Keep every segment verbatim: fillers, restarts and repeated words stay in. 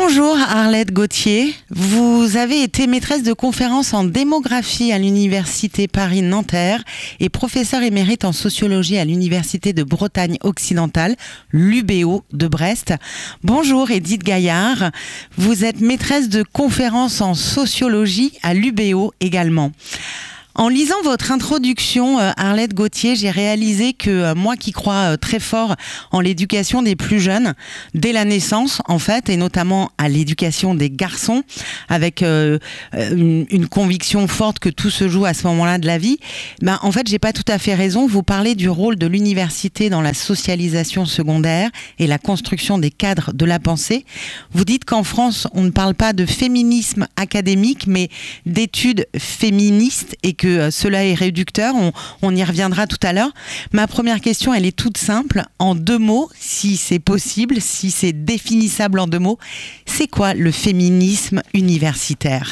Bonjour Arlette Gauthier, vous avez été maîtresse de conférences en démographie à l'Université Paris-Nanterre et professeure émérite en sociologie à l'Université de Bretagne occidentale, l'U B O de Brest. Bonjour Edith Gaillard, vous êtes maîtresse de conférences en sociologie à l'U B O également. En lisant votre introduction, euh, Arlette Gauthier, j'ai réalisé que euh, moi qui crois euh, très fort en l'éducation des plus jeunes, dès la naissance en fait, et notamment à l'éducation des garçons, avec euh, une, une conviction forte que tout se joue à ce moment-là de la vie, ben, en fait j'ai pas tout à fait raison. Vous parlez du rôle de l'université dans la socialisation secondaire et la construction des cadres de la pensée. Vous dites qu'en France, on ne parle pas de féminisme académique, mais d'études féministes, et que cela est réducteur, on, on y reviendra tout à l'heure. Ma première question, elle est toute simple, en deux mots, si c'est possible, si c'est définissable en deux mots. C'est quoi le féminisme universitaire ?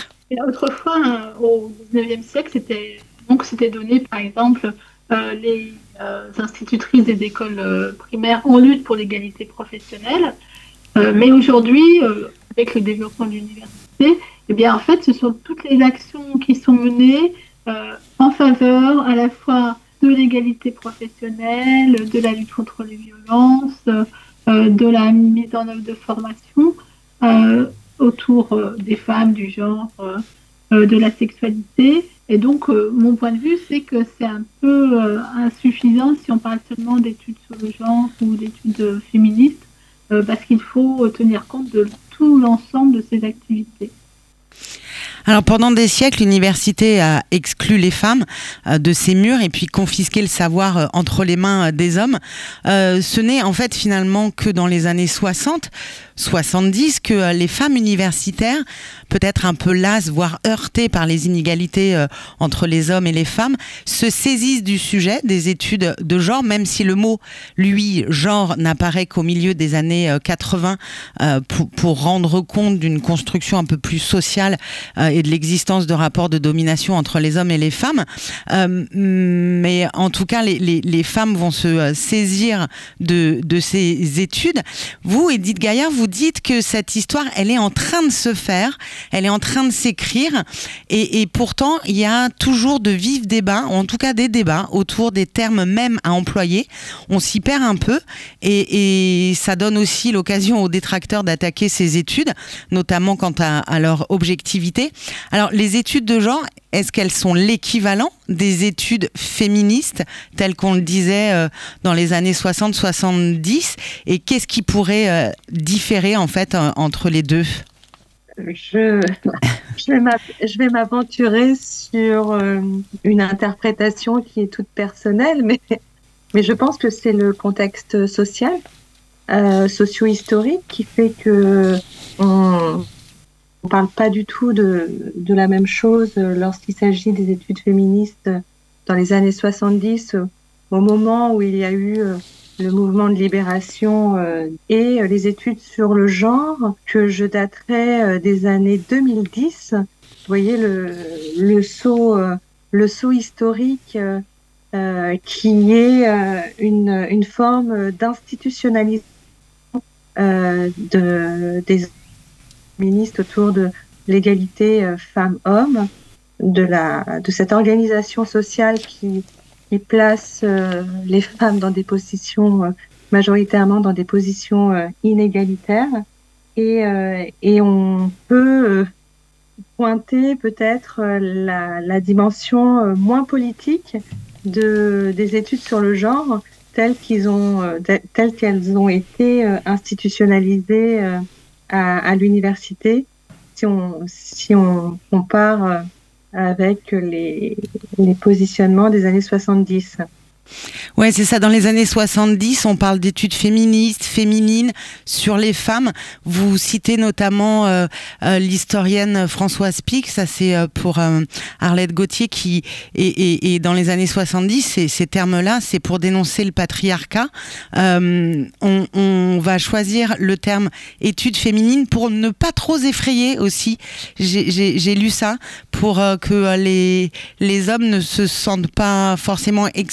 Et autrefois, au dix-neuvième siècle, c'était, donc, c'était donné, par exemple, euh, les euh, institutrices des écoles euh, primaires en lutte pour l'égalité professionnelle. Euh, mais aujourd'hui, euh, avec le développement de l'université, eh bien, en fait, ce sont toutes les actions qui sont menées Euh, en faveur à la fois de l'égalité professionnelle, de la lutte contre les violences, euh, de la mise en œuvre de formation euh, autour euh, des femmes, du genre, euh, de la sexualité. Et donc, euh, mon point de vue, c'est que c'est un peu euh, insuffisant si on parle seulement d'études sur le genre ou d'études féministes, euh, parce qu'il faut tenir compte de tout l'ensemble de ces activités. Alors pendant des siècles, l'université a exclu les femmes euh, de ses murs et puis confisqué le savoir euh, entre les mains euh, des hommes. Euh, ce n'est en fait finalement que dans les années soixante, soixante-dix que euh, les femmes universitaires, peut-être un peu lasses, voire heurtées par les inégalités euh, entre les hommes et les femmes, se saisissent du sujet des études de genre, même si le mot, lui, genre, n'apparaît qu'au milieu des années euh, quatre-vingts euh, pour, pour rendre compte d'une construction un peu plus sociale euh, et de l'existence de rapports de domination entre les hommes et les femmes. Euh, mais en tout cas, les, les, les femmes vont se saisir de, de ces études. Vous, Edith Gaillard, vous dites que cette histoire, elle est en train de se faire, elle est en train de s'écrire, et, et pourtant, il y a toujours de vifs débats, en tout cas des débats, autour des termes mêmes à employer. On s'y perd un peu, et, et ça donne aussi l'occasion aux détracteurs d'attaquer ces études, notamment quant à, à leur objectivité. Alors, les études de genre, est-ce qu'elles sont l'équivalent des études féministes, telles qu'on le disait euh, dans les années soixante soixante-dix ? Et qu'est-ce qui pourrait euh, différer, en fait, euh, entre les deux ? Je, je, vais je vais m'aventurer sur euh, une interprétation qui est toute personnelle, mais, mais je pense que c'est le contexte social, euh, socio-historique, qui fait que on On ne parle pas du tout de, de la même chose lorsqu'il s'agit des études féministes dans les années soixante-dix, au moment où il y a eu le mouvement de libération et les études sur le genre, que je daterais des années deux mille dix. Vous voyez le, le, saut, le saut historique euh, qui est une, une forme d'institutionnalisation euh, de, des féministe autour de l'égalité euh, femmes-hommes, de, la, de cette organisation sociale qui, qui place euh, les femmes dans des positions, euh, majoritairement dans des positions euh, inégalitaires. Et, euh, et on peut euh, pointer peut-être euh, la, la dimension euh, moins politique de, des études sur le genre, telles, qu'ils ont, euh, telles qu'elles ont été euh, institutionnalisées euh, À, à l'université, si on, si on compare avec les, les positionnements des années soixante-dix. Ouais, c'est ça. Dans les années soixante-dix, on parle d'études féministes, féminines sur les femmes. Vous citez notamment euh, euh, l'historienne Françoise Pic, ça c'est euh, pour euh, Arlette Gauthier, qui et, et, et dans les années soixante-dix, ces, ces termes-là, c'est pour dénoncer le patriarcat. Euh, on, on va choisir le terme études féminines pour ne pas trop effrayer aussi. J'ai, j'ai, j'ai lu ça pour euh, que les les hommes ne se sentent pas forcément exclus et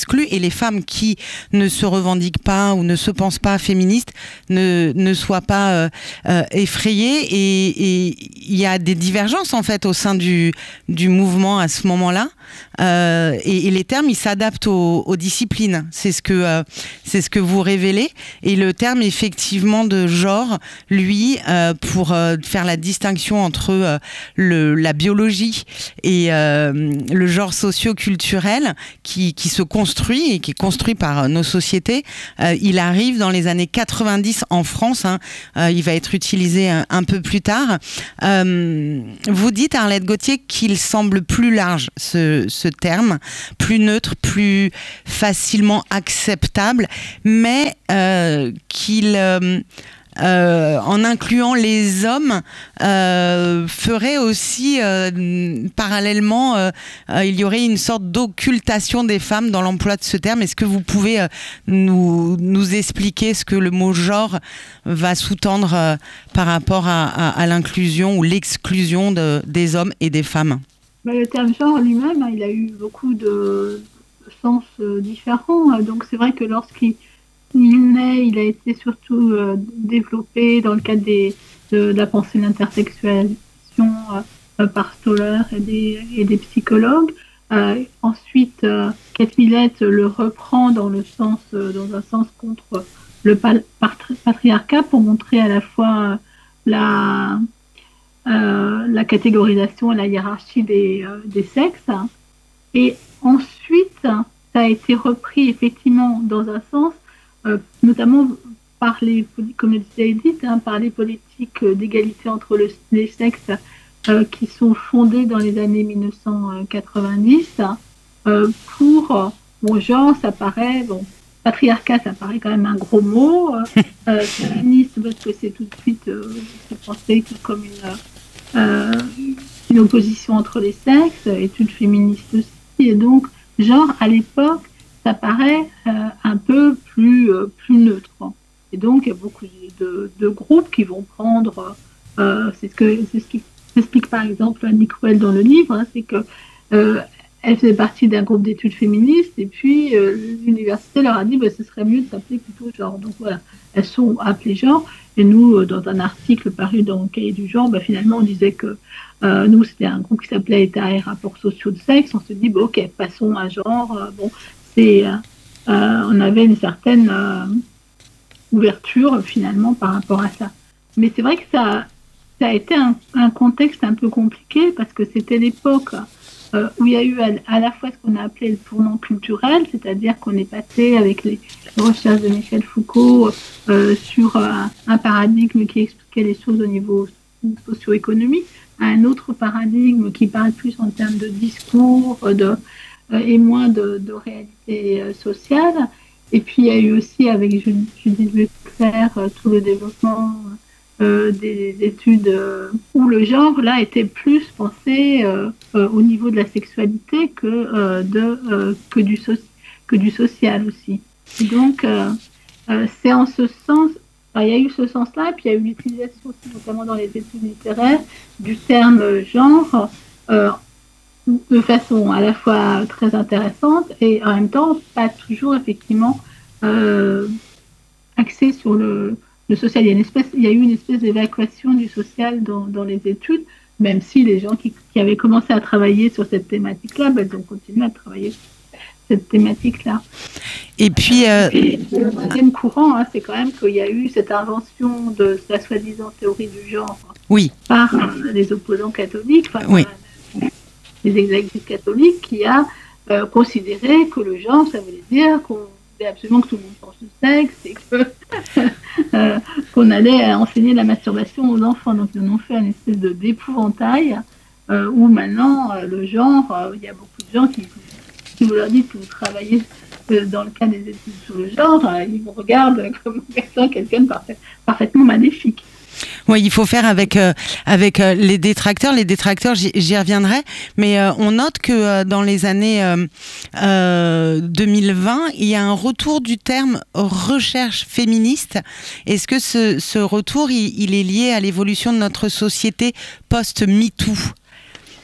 les femmes qui ne se revendiquent pas ou ne se pensent pas féministes ne, ne soient pas euh, euh, effrayées. Et il y a des divergences en fait au sein du, du mouvement à ce moment-là. Euh, et, et les termes, ils s'adaptent aux, aux disciplines. C'est ce que euh, c'est ce que vous révélez. Et le terme effectivement de genre, lui, euh, pour euh, faire la distinction entre euh, le, la biologie et euh, le genre socio-culturel qui, qui se construit et qui est construit par nos sociétés, euh, il arrive dans les années quatre-vingt-dix en France. Hein, euh, il va être utilisé un, un peu plus tard. Euh, vous dites, Arlette Gauthier, qu'il semble plus large, ce, ce terme, plus neutre, plus facilement acceptable, mais euh, qu'il... Euh, Euh, en incluant les hommes, euh, ferait aussi euh, parallèlement, euh, euh, il y aurait une sorte d'occultation des femmes dans l'emploi de ce terme. Est-ce que vous pouvez euh, nous, nous expliquer ce que le mot genre va sous-tendre euh, par rapport à, à, à l'inclusion ou l'exclusion de, des hommes et des femmes? Mais le terme genre lui-même, hein, il a eu beaucoup de sens euh, différents. Donc c'est vrai que lorsqu'il Il naît, il a été surtout euh, développé dans le cadre des, de, de la pensée de l'intersexualisation euh, par Stoller et des, et des psychologues. Euh, ensuite, euh, Kate Millett le reprend dans le sens, euh, dans un sens contre le patriarcat pour montrer à la fois euh, la, euh, la catégorisation et la hiérarchie des, euh, des sexes. Et ensuite, ça a été repris effectivement dans un sens, Euh, notamment par les, comme je l'ai dit, hein, par les politiques d'égalité entre le, les sexes euh, qui sont fondées dans les années mille neuf cent quatre-vingt-dix. Euh, pour, bon, genre, ça paraît, bon, patriarcat, ça paraît quand même un gros mot. Euh, féministe, parce que c'est tout de suite, euh, c'est pensé comme une, euh, une opposition entre les sexes, études féministes aussi. Et donc, genre, à l'époque, ça paraît euh, un peu plus, euh, plus neutre. Et donc, il y a beaucoup de, de groupes qui vont prendre, euh, c'est ce que c'est ce qui explique par exemple Annie Cruel dans le livre, hein, c'est que euh, elle faisait partie d'un groupe d'études féministes et puis euh, l'université leur a dit bah, ce serait mieux de s'appeler plutôt genre. Donc voilà, elles sont appelées genre. Et nous, dans un article paru dans le Cahier du genre, bah, finalement, on disait que euh, nous, c'était un groupe qui s'appelait État et rapports sociaux de sexe. On se dit, bah, ok, passons à genre. Euh, bon, c'est, euh, on avait une certaine euh, ouverture finalement par rapport à ça. Mais c'est vrai que ça, ça a été un, un contexte un peu compliqué parce que c'était l'époque euh, où il y a eu à, à la fois ce qu'on a appelé le tournant culturel, c'est-à-dire qu'on est passé avec les recherches de Michel Foucault euh, sur un, un paradigme qui expliquait les choses au niveau socio-économique, à un autre paradigme qui parle plus en termes de discours, de et moins de, de réalité euh, sociale. Et puis il y a eu aussi avec Judith Butler euh, tout le développement euh, des études euh, où le genre là était plus pensé euh, euh, au niveau de la sexualité que euh, de euh, que du so- que du social aussi. Et donc euh, euh, c'est en ce sens, enfin, il y a eu ce sens-là, et puis il y a eu l'utilisation aussi notamment dans les études littéraires du terme genre. Euh, de façon à la fois très intéressante et en même temps pas toujours effectivement euh, axée sur le, le social. Il y, a une espèce, il y a eu une espèce d'évacuation du social dans, dans les études, même si les gens qui, qui avaient commencé à travailler sur cette thématique-là, ben, ils ont continué à travailler sur cette thématique-là. Et puis... Euh... Et le deuxième courant, hein, c'est quand même qu'il y a eu cette invention de la soi-disant théorie du genre oui. par euh, les opposants catholiques. Enfin, oui. Les exécutifs catholiques qui a euh, considéré que le genre, ça voulait dire qu'on voulait absolument que tout le monde change de sexe et que, euh, qu'on allait enseigner la masturbation aux enfants. Donc ils en ont fait une espèce de, d'épouvantail euh, où maintenant euh, le genre, il euh, y a beaucoup de gens qui, si vous leur dites que vous travaillez euh, dans le cas des études sur le genre, euh, ils vous regardent comme étant quelqu'un de parfait, parfaitement maléfique. Oui, il faut faire avec euh, avec euh, les détracteurs. Les détracteurs, j'y, j'y reviendrai. Mais euh, on note que euh, dans les années euh, euh, deux mille vingt, il y a un retour du terme recherche féministe. Est-ce que ce, ce retour, il, il est lié à l'évolution de notre société post-MeToo ?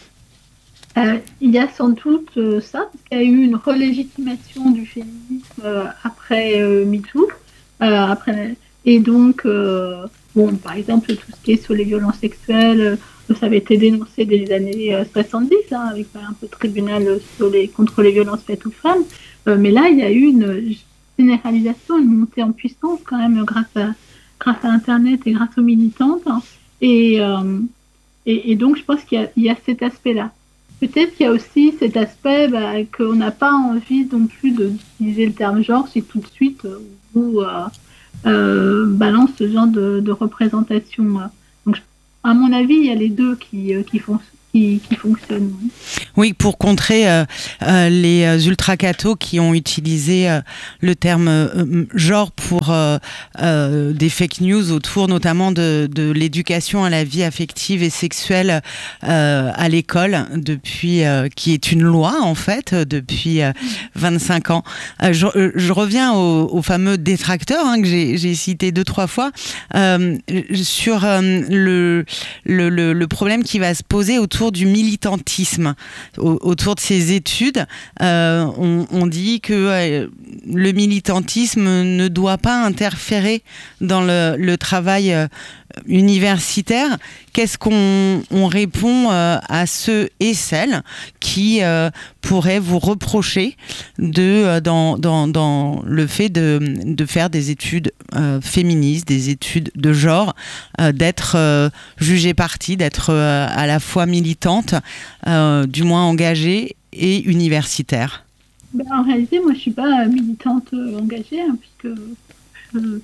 Euh, il y a sans doute euh, ça, parce qu'il y a eu une relégitimation du féminisme euh, après euh, MeToo. Euh, après, et donc, euh, bon, par exemple, tout ce qui est sur les violences sexuelles, euh, ça avait été dénoncé dès les années euh, soixante-dix, hein, avec par exemple le tribunal sur les, contre les violences faites aux femmes. Euh, mais là, il y a eu une généralisation, une montée en puissance quand même grâce à, grâce à Internet et grâce aux militantes. Hein. Et, euh, et, et donc, je pense qu'il y a, il y a cet aspect-là. Peut-être qu'il y a aussi cet aspect bah, qu'on n'a pas envie non plus d'utiliser le terme genre si tout de suite euh, vous euh, euh, balance ce genre de, de représentation. Donc, à mon avis, il y a les deux qui, euh, qui, font, qui, qui fonctionnent. Oui, pour contrer euh, euh, les ultra-cathos qui ont utilisé euh, le terme euh, genre pour euh, euh, des fake news autour notamment de, de l'éducation à la vie affective et sexuelle euh, à l'école, depuis euh, qui est une loi en fait depuis euh, vingt-cinq ans. Euh, je, je reviens au, au fameux détracteur hein, que j'ai, j'ai cité deux trois fois euh, sur euh, le, le, le, le problème qui va se poser autour du militantisme. Autour de ces études, euh, on, on dit que euh, le militantisme ne doit pas interférer dans le, le travail euh, universitaire. Qu'est-ce qu'on on répond euh, à ceux et celles qui euh, pourraient vous reprocher de, euh, dans, dans, dans le fait de, de faire des études euh, féministes, des études de genre, euh, d'être euh, jugée partie, d'être euh, à la fois militante, euh, du moins engagée et universitaire? Ben, en réalité, moi, je ne suis pas militante euh, engagée, hein, puisque euh,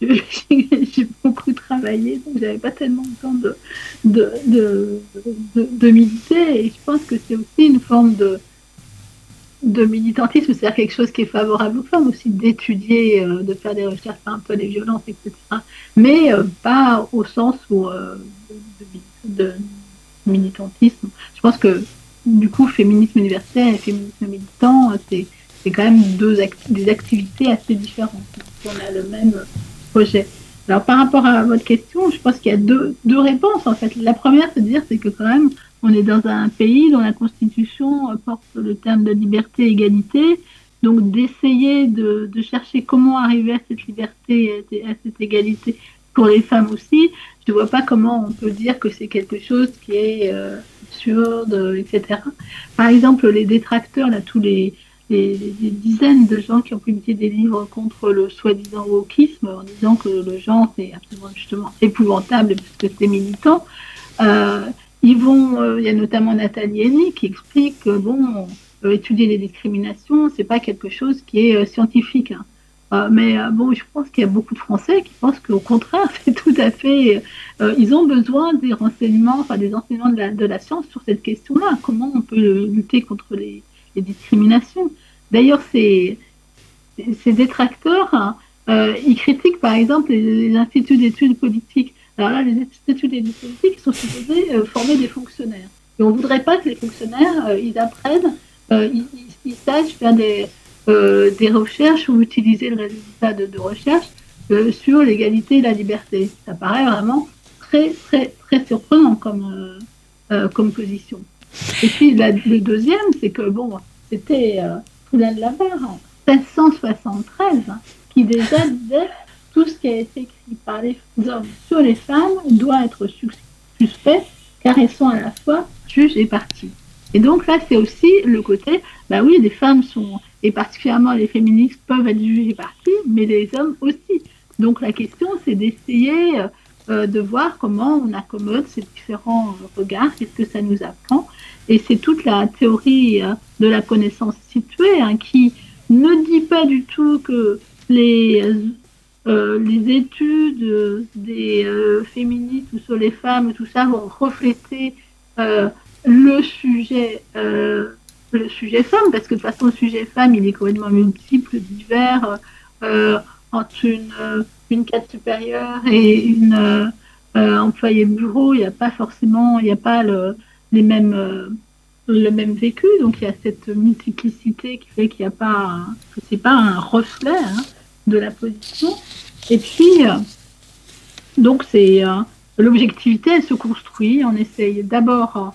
j'ai beaucoup travaillé, donc j'avais pas tellement le temps de, de, de, de, de militer. Et je pense que c'est aussi une forme de, de militantisme, c'est-à-dire quelque chose qui est favorable aux femmes aussi, d'étudier, euh, de faire des recherches sur un peu les violences, et cetera. Mais euh, pas au sens où, euh, de, de, de militantisme. Je pense que du coup, féminisme universitaire et féminisme militant, c'est, c'est quand même deux act- des activités assez différentes. Donc, on a le même projet. Alors, par rapport à votre question, je pense qu'il y a deux, deux réponses, en fait. La première, c'est de dire c'est que quand même, on est dans un pays dont la Constitution porte le terme de liberté et égalité. Donc, d'essayer de, de chercher comment arriver à cette liberté et à cette égalité pour les femmes aussi, je ne vois pas comment on peut dire que c'est quelque chose qui est euh, absurde, et cetera. Par exemple, les détracteurs, là, tous les, les, les dizaines de gens qui ont publié des livres contre le soi-disant wokisme, en disant que le genre, c'est absolument justement épouvantable parce que c'est militant. Euh, ils vont, euh, il y a notamment Nathalie Henny qui explique que, bon, euh, étudier les discriminations, c'est pas quelque chose qui est euh, scientifique. Hein. Euh, mais euh, bon, je pense qu'il y a beaucoup de Français qui pensent qu'au contraire, c'est tout à fait. Euh, ils ont besoin des renseignements, enfin des enseignements de la, de la science sur cette question-là. Comment on peut lutter contre les, les discriminations. D'ailleurs, ces, ces détracteurs, hein, euh, ils critiquent par exemple les, les instituts d'études politiques. Alors là, les instituts d'études politiques sont supposés euh, former des fonctionnaires. Et on ne voudrait pas que les fonctionnaires, euh, ils apprennent, euh, ils, ils, ils sachent faire des Euh, des recherches ou utiliser le résultat de, de recherche euh, sur l'égalité et la liberté. Ça paraît vraiment très, très, très surprenant comme, euh, euh, comme position. Et puis la, le deuxième, c'est que bon, c'était euh, Poulain de la Barre en mille sept cent soixante-treize hein, qui déjà disait tout ce qui a été écrit par les hommes sur les femmes doit être suspect car elles sont à la fois juges et parties. Et donc là, c'est aussi le côté, bah oui, les femmes sont, et particulièrement les féministes peuvent être jugées parties, mais les hommes aussi. Donc la question, c'est d'essayer euh, de voir comment on accommode ces différents regards, qu'est-ce que ça nous apprend. Et c'est toute la théorie euh, de la connaissance située hein, qui ne dit pas du tout que les, euh, les études des euh, féministes ou sur les femmes, tout ça, vont refléter euh, le sujet, euh, le sujet femme, parce que de toute façon, le sujet femme, il est complètement multiple, divers, euh, entre une, une cadre supérieure et une euh, employée de bureau, il n'y a pas forcément, il n'y a pas le, les mêmes, euh, le même vécu, donc il y a cette multiplicité qui fait qu'il n'y a pas, que c'est pas un reflet hein, de la position. Et puis, euh, donc c'est euh, l'objectivité, elle se construit, on essaye d'abord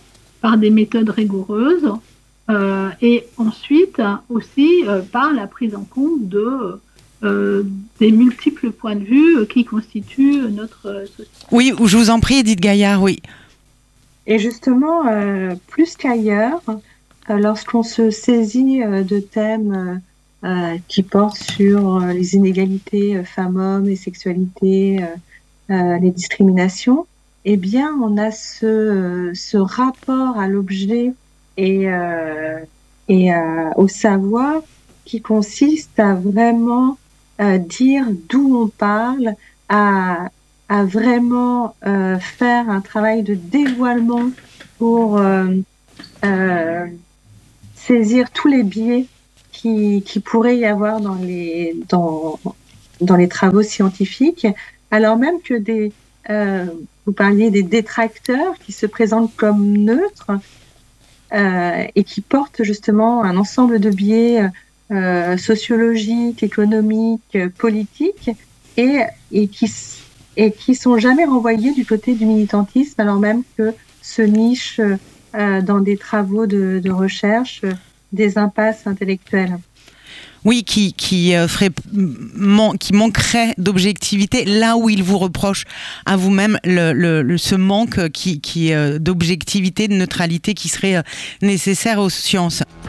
par des méthodes rigoureuses euh, et ensuite aussi euh, par la prise en compte de, euh, des multiples points de vue qui constituent notre société. Oui, je vous en prie, Edith Gaillard, oui. Et justement, euh, plus qu'ailleurs, euh, lorsqu'on se saisit euh, de thèmes euh, qui portent sur euh, les inégalités euh, femmes-hommes, les sexualités, euh, euh, les discriminations, eh bien, on a ce, euh, ce rapport à l'objet et, euh, et euh, au savoir qui consiste à vraiment euh, dire d'où on parle, à à vraiment euh, faire un travail de dévoilement pour euh, euh, saisir tous les biais qui, qui pourrait y avoir dans les, dans, dans les travaux scientifiques, alors même que des, euh, vous parliez des détracteurs qui se présentent comme neutres euh, et qui portent justement un ensemble de biais euh, sociologiques, économiques, politiques et, et qui et qui sont jamais renvoyés du côté du militantisme, alors même que se nichent euh, dans des travaux de, de recherche euh, des impasses intellectuelles. Oui, qui, qui, euh, ferait, man, qui manquerait d'objectivité là où il vous reproche à vous-même le, le, le, ce manque qui, qui, euh, d'objectivité, de neutralité qui serait euh, nécessaire aux sciences.